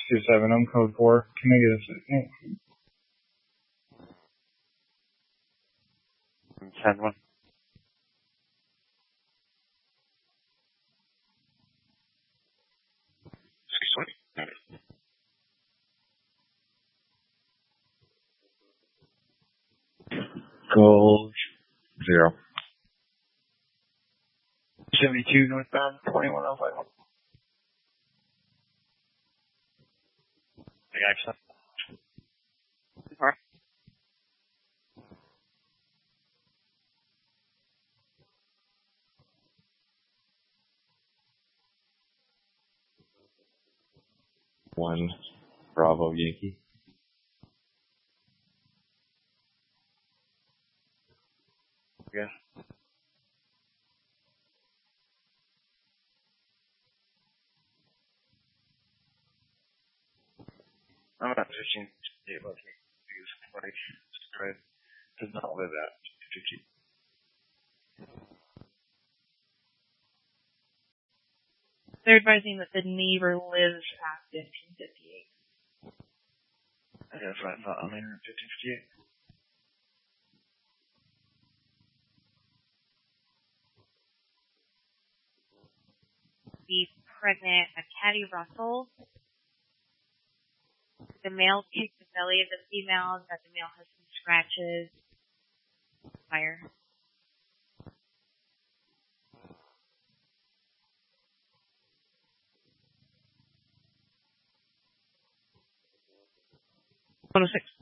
627, I'm code 4. Can I get a second? 10-1. Gold 0. 72 northbound, 2105. I got you. Alright. One Bravo Yankee. Yeah. I'm at 1558 location because somebody does not live at 50. They're advising that the neighbor lives at 1558. Okay, that's what I thought. I'm here at 1558. The pregnant Caddy Russell. The male kicked the belly of the female, that the male has some scratches. Fire. Oh, 6.